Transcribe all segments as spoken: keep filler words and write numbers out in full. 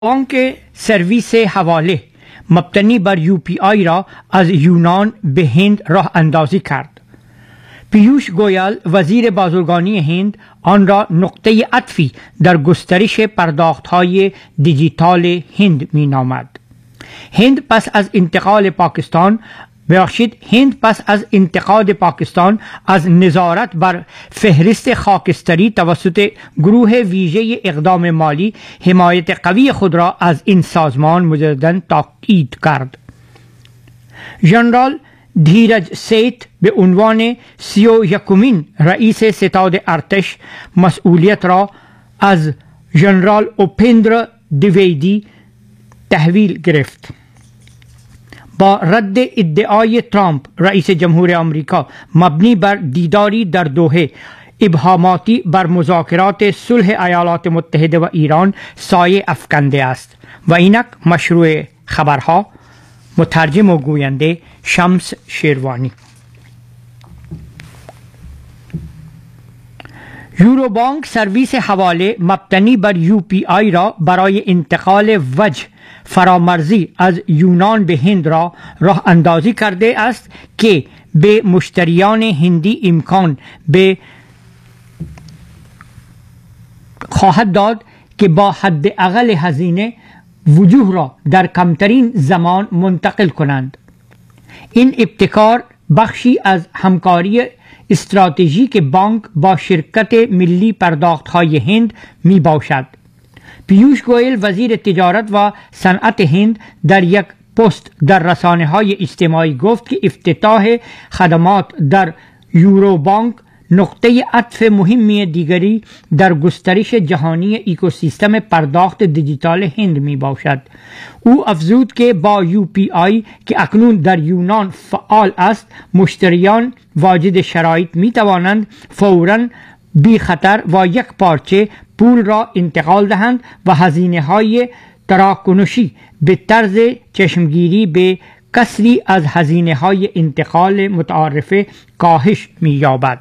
بانک سرویس حواله مبتنی بر یو پی آی را از یونان به هند راه اندازی کرد. پیوش گویل وزیر بازرگانی هند آن را نقطه عطفی در گسترش پرداخت‌های دیجیتال هند می نامد. هند پس از انتقال پاکستان ببخشید هند پس از انتقاد پاکستان از نظارت بر فهرست خاکستری توسط گروه ویژه اقدام مالی حمایت قوی خود را از این سازمان مجدداً تاکید کرد. ژنرال دھیرج سیت به عنوان سی و یکمین رئیس ستاد ارتش مسئولیت را از ژنرال اوپندر دیویدی تحویل گرفت. با رد ادعای ترامپ رئیس جمهور آمریکا مبنی بر دیداری در دوحه ابهاماتی بر مذاکرات صلح ایالات متحده و ایران سایه افکنده است و اینک مشروع خبرها. مترجم و گوینده شمس شیروانی. یورو بانک سرویس حواله مبتنی بر یو پی آی را برای انتقال وجه فرامرزی از یونان به هند را راه اندازی کرده است که به مشتریان هندی امکان به خواهد داد که با حداقل هزینه وجوه را در کمترین زمان منتقل کنند. این ابتکار بخشی از همکاری استراتژیک بانک با شرکت ملی پرداخت‌های هند می باشد. پیوش گویل وزیر تجارت و صنعت هند در یک پست در رسانه‌های اجتماعی گفت که افتتاح خدمات در یورو بانک نقطه عطف مهمی دیگری در گسترش جهانی اکوسیستم پرداخت دیجیتال هند می باشد. او افزود که با یو پی آی که اکنون در یونان فعال است مشتریان واجد شرایط می توانند فوراً بی خطر و یک پارچه پول را انتقال دهند و هزینه های تراکنشی به طرز چشمگیری به کسری از هزینه های انتقال متعارفه کاهش می یابد.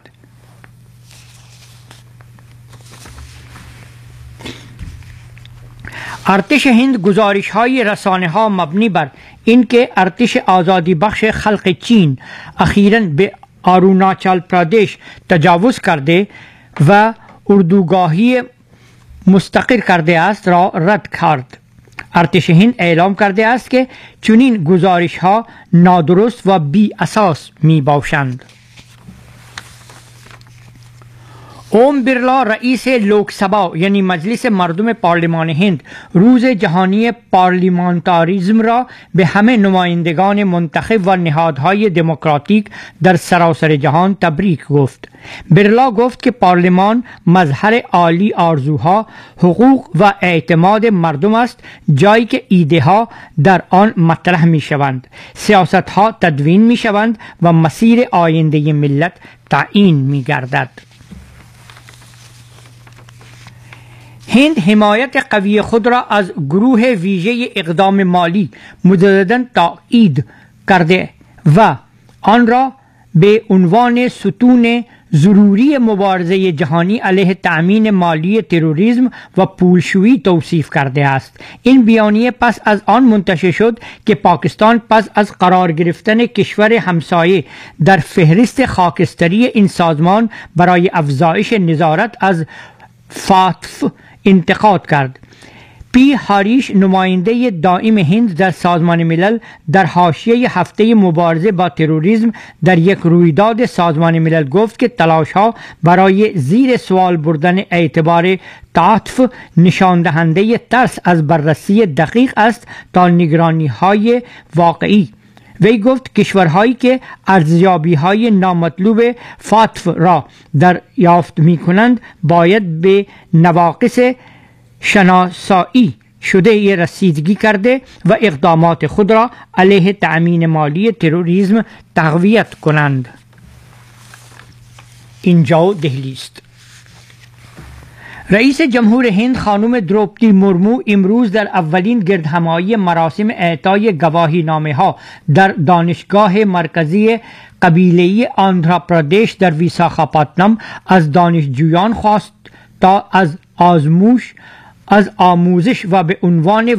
ارتش هند گزارش های رسانه ها مبنی بر اینکه ارتش آزادی بخش خلق چین اخیراً به آروناچل پردیش تجاوز کرده و اردوگاهی مستقر کرده است را رد کرد. ارتش هند اعلام کرده است که چنین گزارش ها نادرست و بی اساس می باشند. اوم برلا رئیس لوک سبا یعنی مجلس مردم پارلمان هند روز جهانی پارلیمانتاریزم را به همه نمایندگان منتخب و نهادهای دموکراتیک در سراسر جهان تبریک گفت. برلا گفت که پارلمان مظهر عالی آرزوها، حقوق و اعتماد مردم است، جایی که ایده ها در آن مطرح می شوند، سیاست ها تدوین می شوند و مسیر آینده ملت تعیین می گردد. هند حمایت قوی خود را از گروه ویژه اقدام مالی مجدداً تأکید کرده و آن را به عنوان ستون ضروری مبارزه جهانی علیه تأمین مالی تروریسم و پولشویی توصیف کرده است. این بیانیه پس از آن منتشر شد که پاکستان پس از قرار گرفتن کشور همسایه در فهرست خاکستری این سازمان برای افزایش نظارت از فاتف انتقاد کرد. پی هاریش نماینده دائم هند در سازمان ملل در حاشیه هفته مبارزه با تروریسم در یک رویداد سازمان ملل گفت که تلاش ها برای زیر سوال بردن اعتبار تعاطف نشان دهنده ترس از بررسی دقیق است تا نگرانی های واقعی. وی گفت کشورهایی که ارزیابی های نامطلوب فاتف را دریافت می کنند باید به نواقص شناسایی شده رسیدگی کرده و اقدامات خود را علیه تأمین مالی تروریسم تقویت کنند. اینجا دهلی است. رئیس جمهور هند خانم دروپدی مرمو امروز در اولین گردهمایی مراسم اعطای گواهی نامه ها در دانشگاه مرکزی قبیله‌ای آندھراپردیش در ویساخاپاتنم از دانشجویان خواست تا از آزموش از آموزش و به عنوان